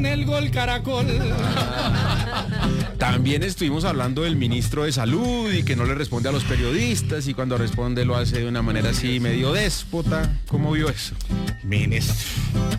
en el gol Caracol. También estuvimos hablando del ministro de Salud y que no le responde a los periodistas y cuando responde lo hace de una manera así medio déspota. ¿Cómo vio eso? Ministro.